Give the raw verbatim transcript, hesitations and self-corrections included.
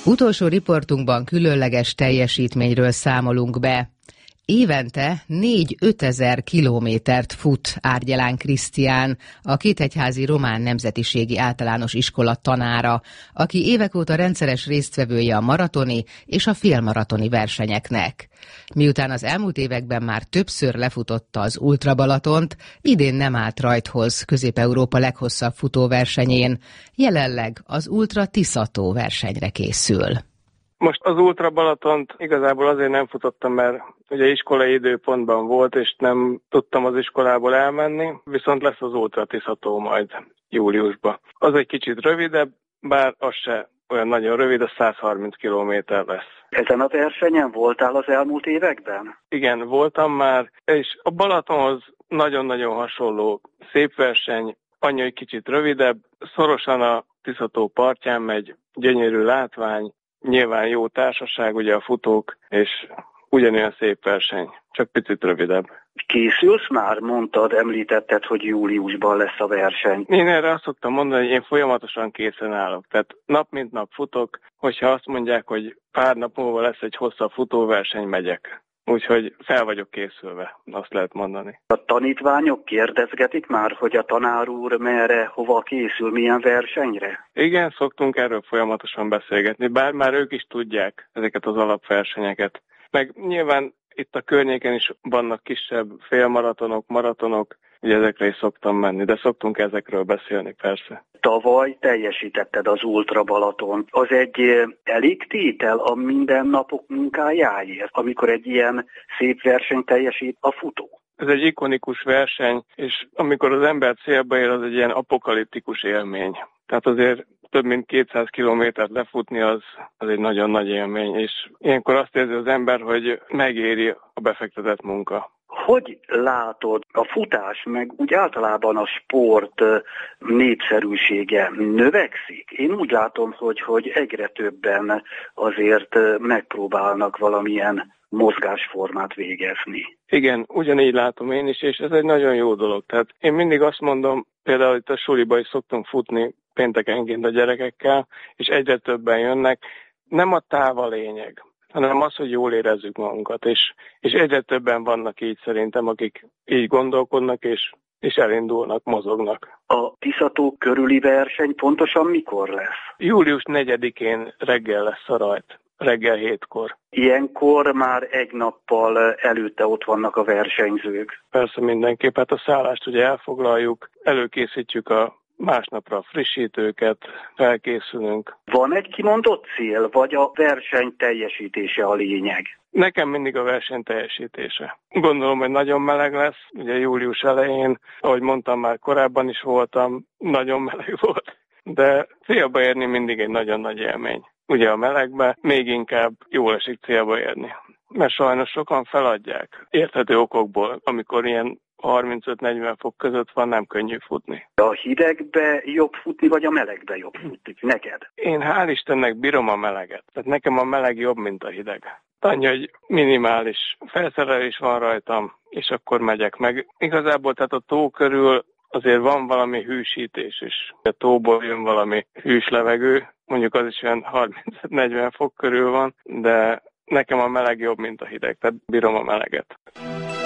Utolsó riportunkban különleges teljesítményről számolunk be. Évente négy-ötezer kilométert fut Árgyelán Krisztián, a Kétegyházi Román Nemzetiségi Általános Iskola tanára, aki évek óta rendszeres résztvevője a maratoni és a félmaratoni versenyeknek. Miután az elmúlt években már többször lefutotta az Ultra Balatont, idén nem állt rajthoz Közép-Európa leghosszabb futóversenyén, jelenleg az Ultra Tisza-tó versenyre készül. Most az Ultra Balatont igazából azért nem futottam, mert ugye iskolai időpontban volt, és nem tudtam az iskolából elmenni, viszont lesz az Ultra Tisza-tó majd júliusban. Az egy kicsit rövidebb, bár az se olyan nagyon rövid, az száz harminc kilométer lesz. Ezen a versenyen voltál az elmúlt években? Igen, voltam már, és a Balatonhoz nagyon-nagyon hasonló, szép verseny, annyi egy kicsit rövidebb, szorosan a Tisza-tó partján megy, gyönyörű látvány, nyilván jó társaság, ugye a futók, és ugyanolyan szép verseny, csak picit rövidebb. Készülsz már? Mondtad, említetted, hogy júliusban lesz a verseny. Én erre azt szoktam mondani, hogy én folyamatosan készen állok. Tehát nap mint nap futok, hogyha azt mondják, hogy pár nap múlva lesz egy hosszabb futóverseny, megyek. Úgyhogy fel vagyok készülve, azt lehet mondani. A tanítványok kérdezgetik már, hogy a tanár úr merre, hova készül, milyen versenyre? Igen, szoktunk erről folyamatosan beszélgetni, bár már ők is tudják ezeket az alapversenyeket. Meg nyilván itt a környéken is vannak kisebb félmaratonok, maratonok, ugye ezekre is szoktam menni, de szoktunk ezekről beszélni persze. Tavaly teljesítetted az Ultra Balatont. Az egy elég tétel a mindennapok munkájáért, amikor egy ilyen szép verseny teljesít a futó? Ez egy ikonikus verseny, és amikor az ember célba ér, az egy ilyen apokaliptikus élmény. Tehát azért több mint kétszáz kilométert lefutni, az, az egy nagyon nagy élmény, és ilyenkor azt érzi az ember, hogy megéri a befektetett munka. Hogy látod, a futás, meg úgy általában a sport népszerűsége növekszik? Én úgy látom, hogy, hogy egyre többen azért megpróbálnak valamilyen mozgásformát végezni. Igen, ugyanígy látom én is, és ez egy nagyon jó dolog. Tehát én mindig azt mondom, például itt a suliba is szoktunk futni péntekenként a gyerekekkel, és egyre többen jönnek. Nem a táv a lényeg, hanem az, hogy jól érezzük magunkat, és, és egyre többen vannak így szerintem, akik így gondolkodnak, és, és elindulnak, mozognak. A Tisza-tó körüli verseny pontosan mikor lesz? július negyedikén reggel lesz a rajt, reggel hétkor. Ilyenkor már egy nappal előtte ott vannak a versenyzők. Persze mindenképp, hát a szállást ugye elfoglaljuk, előkészítjük a másnapra a frissítőket, felkészülünk. Van egy kimondott cél, vagy a verseny teljesítése a lényeg? Nekem mindig a verseny teljesítése. Gondolom, hogy nagyon meleg lesz, ugye július elején, ahogy mondtam, már korábban is voltam, nagyon meleg volt, de célba érni mindig egy nagyon nagy élmény. Ugye a melegbe még inkább jól esik célba érni, mert sajnos sokan feladják érthető okokból, amikor ilyen harmincöt-negyven fok között van, nem könnyű futni. A hidegbe jobb futni, vagy a melegbe jobb futni? Neked? Én hál' Istennek bírom a meleget. Tehát nekem a meleg jobb, mint a hideg. Annyi, hogy minimális felszerelés van rajtam, és akkor megyek meg. Igazából tehát a tó körül azért van valami hűsítés is. A tóból jön valami hűs levegő, mondjuk az is olyan harminc-negyven fok körül van, de nekem a meleg jobb, mint a hideg, tehát bírom a meleget.